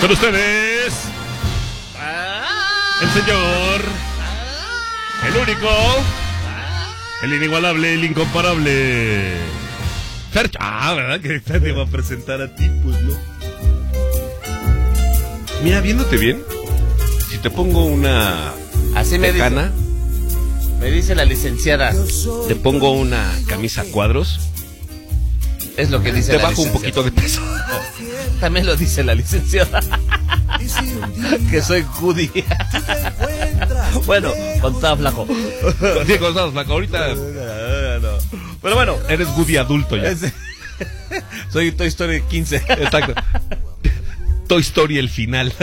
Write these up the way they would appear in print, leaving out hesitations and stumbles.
Con ustedes, el señor, el único, el inigualable, el incomparable Fercho. ¿Verdad? Que te va a presentar a ti, pues, ¿no? Mira, viéndote bien, si te pongo una así tecana, me dice la licenciada, te pongo una camisa a cuadros, es lo que dice te la bajo un poquito de peso. También lo dice la licenciada. Que soy judía. Bueno, cuando estaba flaco. Sí, cuando estabas flaco, ahorita. No. Pero bueno, Eres Woody adulto ya. Soy Toy Story 15. Exacto. Toy Story el final.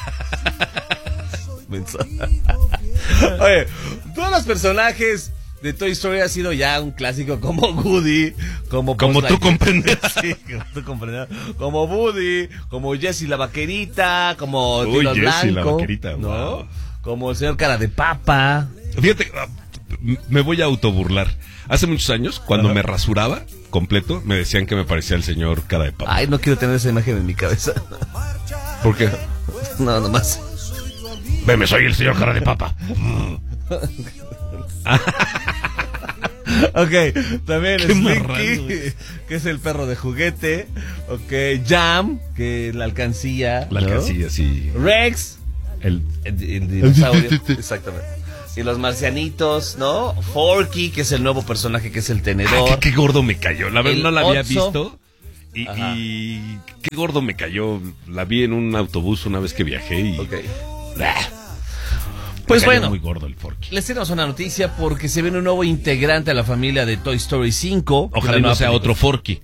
Oye, todos los personajes de Toy Story ha sido ya un clásico, como Woody, como tú comprendes. Sí, como tú comprendes. Como Woody, como Jessie la vaquerita, como Uy, Tilo Jessie la Blanco, vaquerita, ¿no? wow. Como el señor Cara de Papa. Fíjate, me voy a autoburlar. Hace muchos años, cuando me rasuraba completo, me decían que me parecía el señor Cara de Papa. Ay, no quiero tener esa imagen en mi cabeza. ¿Por qué? No, nomás. Veme, soy el señor Cara de Papa. Ok, también Qué Slinky, marrano, que es el perro de juguete. Ok, Jam, que es la alcancía. La alcancía, sí. Rex, El dinosaurio. Exactamente. Y los marcianitos, ¿no? Forky, que es el nuevo personaje, que es el tenedor. qué gordo me cayó. La verdad El no la había Otso. visto. Y qué gordo me cayó. La vi en un autobús una vez que viajé y... Ok. Pues Pues bueno, muy gordo el Forky. les tenemos una noticia porque se viene un nuevo integrante a la familia de Toy Story 5. Ojalá no sea otro Forky.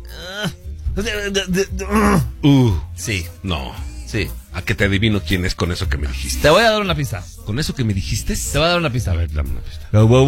Sí, No. sí. A que te adivino quién es con eso que me dijiste. Te voy a dar una pista. ¿Con eso que me dijiste? Te voy a dar una pista. A ver, dame una pista.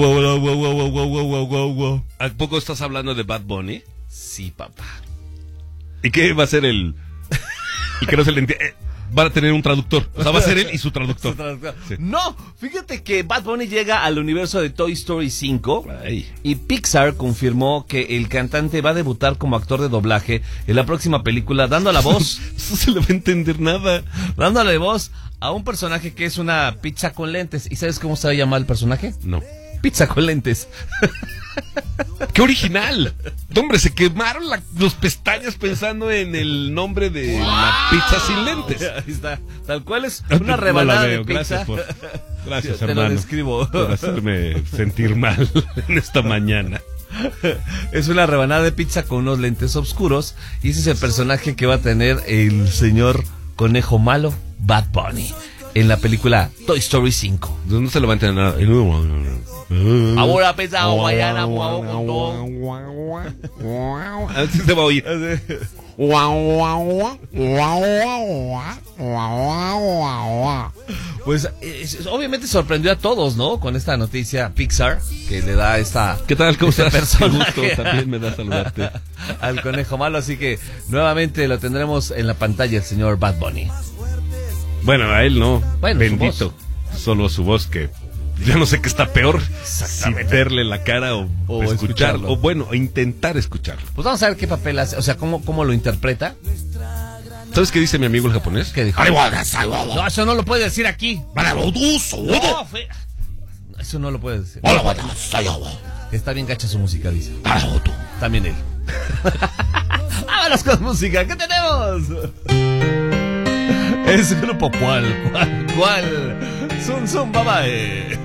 ¿A poco estás hablando de Bad Bunny? Sí, papá. ¿Y qué va a ser el que no se le entiende? Van a tener un traductor. O sea, va a ser él y su traductor. Sí. No, fíjate que Bad Bunny llega al universo de Toy Story 5 Ay. y Pixar confirmó que el cantante va a debutar como actor de doblaje en la próxima película, dando la voz, No se le va a entender nada. dándole voz a un personaje que es una pizza con lentes. ¿Y sabes cómo se va a llamar el personaje? No. Pizza con lentes. ¡Qué original! Hombre, se quemaron los pestañas pensando en el nombre de la pizza sin lentes. Ahí está. Tal cual es No una la rebanada veo. de pizza. Gracias, Te lo hermano. describo. Por hacerme sentir mal en esta mañana. Es una rebanada de pizza con unos lentes oscuros. Y ese es el personaje que va a tener el señor conejo malo, Bad Bunny, en la película Toy Story 5. No se le va a entender nada. Ahora pesa guayana, guau, con todo. Así se va a oír. Pues obviamente sorprendió a todos, ¿no? Con esta noticia Pixar, que le da esta... ¿Qué tal? ¿Cómo estás? Qué personaje gusto, también me da saludarte. al conejo malo, así que nuevamente lo tendremos en la pantalla el señor Bad Bunny. Bueno, a él no. Bueno, bendito. Solo su voz, que ya no sé qué está peor. Si verle la cara o escucharlo. O bueno, intentar escucharlo. Pues vamos a ver qué papel hace, o sea, cómo lo interpreta. ¿Sabes qué dice mi amigo el japonés? ¿Qué dijo? No, eso no lo puede decir aquí. No, eso no lo puede decir. Está bien gacha su música, dice. También él. Vámonos con música. ¿Qué tenemos? Es grupo ¿cuál? Zum Zum Babae.